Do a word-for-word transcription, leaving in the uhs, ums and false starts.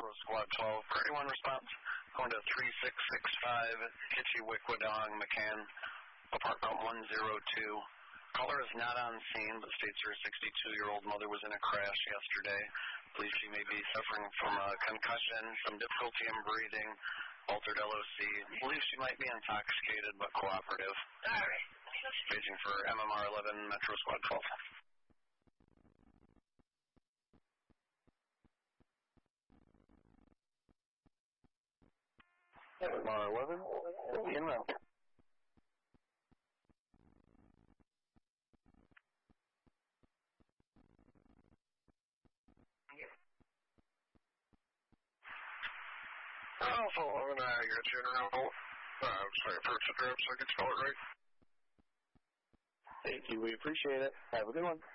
Metro Squad twelve. Priority one response. Going to three six six five Kitchiwickwadong, McCann, apartment one oh two. Caller is not on scene, but states her sixty-two-year-old mother was in a crash yesterday. Believes she may be suffering from a concussion, some difficulty in breathing, altered L O C. Believes she might be intoxicated but cooperative. All right. Paging for M M R eleven, Metro Squad twelve. M M R eleven, in route. Alpha eleven, I got you in around. Uh, I'm sorry, approach the drop so I can spell it right. Thank you, we appreciate it. Have a good one.